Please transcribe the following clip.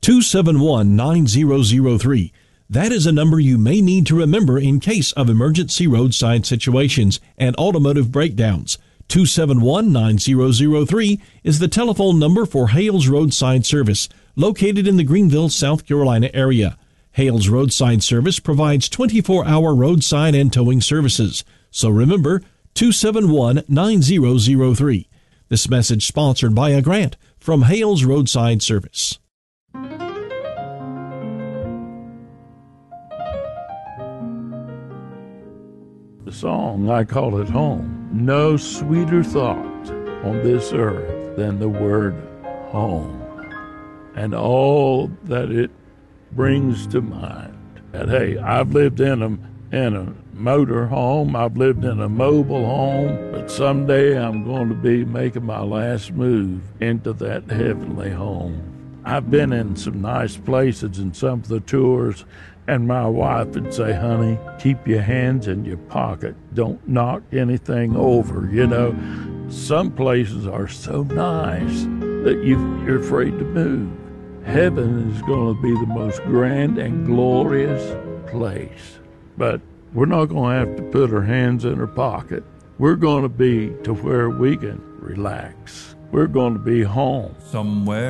271-9003. That is a number you may need to remember in case of emergency roadside situations and automotive breakdowns. 271-9003 is the telephone number for Hales Roadside Service, located in the Greenville, South Carolina area. Hales Roadside Service provides 24-hour roadside and towing services. So remember, 271-9003. This message sponsored by a grant from Hales Roadside Service. The song, I call it home. No sweeter thought on this earth than the word home and all that it brings to mind. And hey, I've lived in a motor home, I've lived in a mobile home, but someday I'm going to be making my last move into that heavenly home. I've been in some nice places in some of the tours, and my wife would say, honey, keep your hands in your pocket. Don't knock anything over. You know, some places are so nice that you're afraid to move. Heaven is going to be the most grand and glorious place. But we're not going to have to put our hands in our pocket. We're going to be to where we can relax. We're going to be home. Somewhere